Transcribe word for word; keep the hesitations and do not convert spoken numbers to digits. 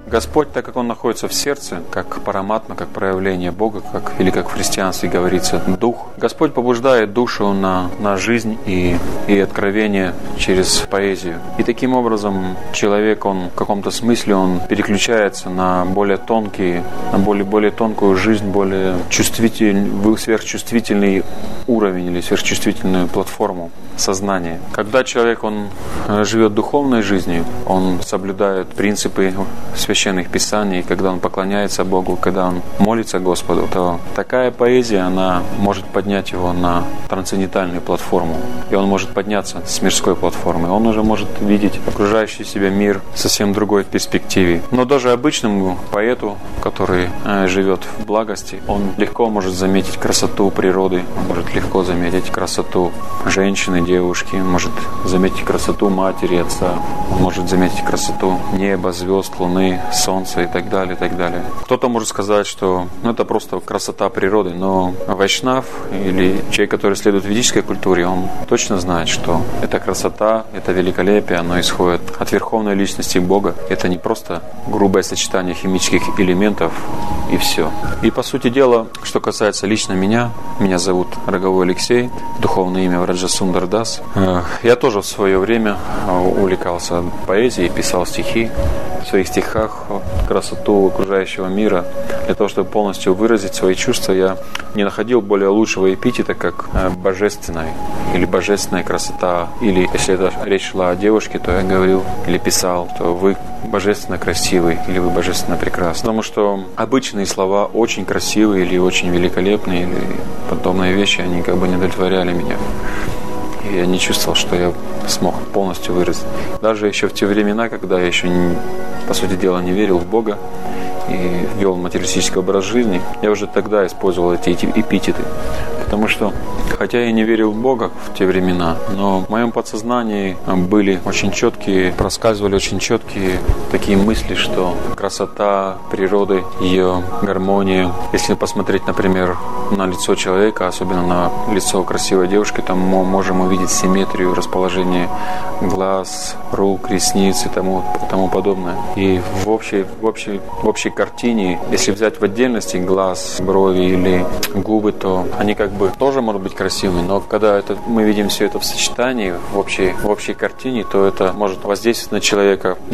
Господь, так как Он находится в сердце, как параматма, как проявление Бога, как, или как в христианстве говорится, Дух, Господь побуждает душу на, на жизнь и, и откровение через поэзию. И таким образом человек, он в каком-то смысле, он переключается на более тонкие, на более, более тонкую жизнь, более чувствительный, сверхчувствительный уровень или сверхчувствительную платформу сознания. Когда человек, он живет духовной жизнью, он соблюдает принципы священных писаний, когда он поклоняется Богу, когда он молится Господу, то такая поэзия, она может поднять его на трансцендентальную платформу. И он может подняться с мирской платформы. Он уже может видеть окружающий себя мир в совсем другой перспективе. Но даже обычному поэту, который э, живет в благости, он легко может заметить красоту природы, он может легко заметить красоту женщины, девушки, он может заметить красоту матери, отца, он может заметить красоту неба, звезд, луны, солнца и так далее, и так далее. Кто-то может сказать, что ну, это просто красота природы, но вайшнав или человек, который следует ведической культуре, он точно знает, что эта красота, это великолепие, оно исходит от верховной личности Бога. Это не просто грубое сочетание химических элементов и все. И по сути дела, что касается лично меня, меня зовут Роговой Алексей, духовное имя Враджа Сундар Дас. Я тоже в свое время увлекался поэзией, писал стихи. В своих стихах красоту окружающего мира. Для того, чтобы полностью выразить свои чувства, я не находил более лучшего эпитета, как божественная или божественная красота. Или если это речь шла о девушке, то я говорил или писал, что вы божественно красивый или вы божественно прекрасны. Потому что обычные слова очень красивые или очень великолепные, или подобные вещи, они как бы не удовлетворяли меня. И я не чувствовал, что я смог полностью выразить. Даже еще в те времена, когда я еще, не, по сути дела, не верил в Бога и вел материалистический образ жизни, я уже тогда использовал эти, эти эпитеты. Потому что, хотя я не верил в Бога в те времена, но в моем подсознании были очень четкие, проскальзывали очень четкие такие мысли, что красота природы, ее гармония. Если посмотреть, например, на лицо человека, особенно на лицо красивой девушки, там мы можем увидеть симметрию, расположение глаз, рук, ресниц и тому, тому подобное. И в общей, в, общей, в общей картине, если взять в отдельности глаз, брови или губы, то они как бы тоже могут быть красивыми, но когда это, мы видим все это в сочетании, в общей, в общей картине, то это может воздействовать на человека